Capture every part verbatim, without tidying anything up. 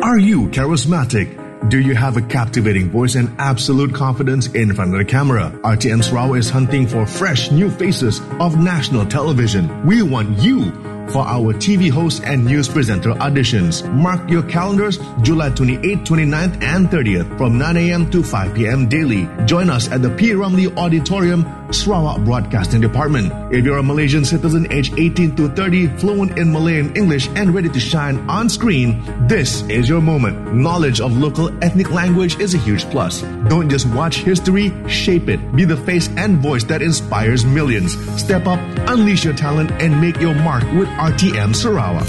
Are you charismatic? Do you have a captivating voice and absolute confidence in front of the camera? R T M Sarawak is hunting for fresh new faces of national television. We want you for our T V host and news presenter auditions. Mark your calendars July twenty-eighth, twenty-ninth and thirtieth from nine a.m. to five p.m. daily. Join us at the P. Ramlee Auditorium, Sarawak Broadcasting Department. If you're a Malaysian citizen aged eighteen to thirty, fluent in Malay and English and ready to shine on screen, this is your moment. Knowledge of local ethnic language is a huge plus. Don't just watch history, shape it. Be the face and voice that inspires millions. Step up, unleash your talent, and make your mark with R T M Sarawak.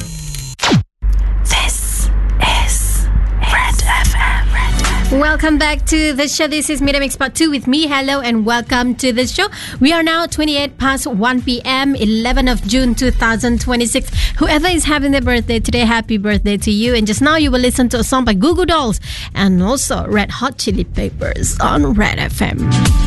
This is Red F M. Red F M. Welcome back to the show. This is Media Mix Part two with me. Hello and welcome to the show. We are now twenty-eight past one p.m. eleventh of June twenty twenty-six. Whoever is having their birthday today, happy birthday to you. And just now you will listen to a song by Goo Goo Dolls and also Red Hot Chili Peppers on Red F M.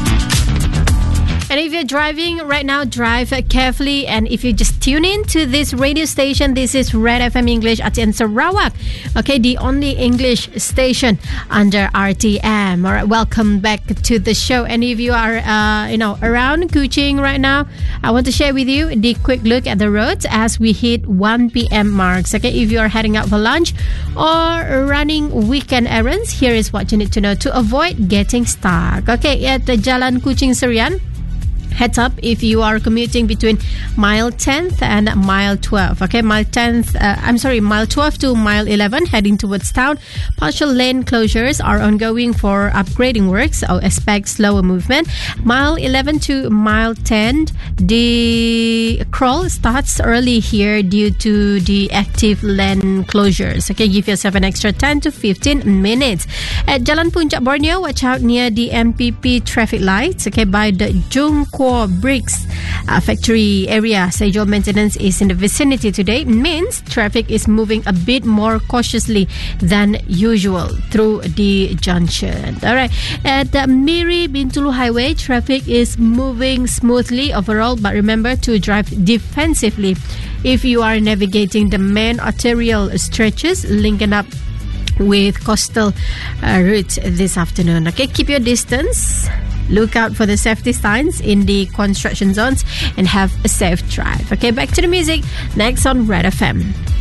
And if you're driving right now, drive carefully. And if you just tune in to this radio station, this is Red F M English R T M Sarawak. Okay, the only English station under R T M. All right, welcome back to the show. And if you are, uh, you know, around Kuching right now, I want to share with you the quick look at the roads as we hit one p.m. marks. Okay, if you are heading out for lunch or running weekend errands, here is what you need to know to avoid getting stuck. Okay, at the Jalan Kuching Serian. Heads up if you are commuting between mile tenth and mile twelve. Okay, mile tenth, uh, I'm sorry, mile twelve to mile eleven heading towards town. Partial lane closures are ongoing for upgrading works, so expect slower movement. Mile eleven to mile ten, the crawl starts early here due to the active lane closures. Okay, give yourself an extra ten to fifteen minutes. At Jalan Puncak Borneo, watch out near the M P P traffic lights. Okay, by the Jungko Bricks uh, factory area. Scheduled maintenance is in the vicinity today. Means traffic is moving a bit more cautiously than usual through the junction. Alright, at the Miri Bintulu Highway, traffic is moving smoothly overall, but remember to drive defensively if you are navigating the main arterial stretches linking up with coastal uh, routes this afternoon. Okay, keep your distance. Look out for the safety signs in the construction zones and have a safe drive. Okay, back to the music next on Red F M.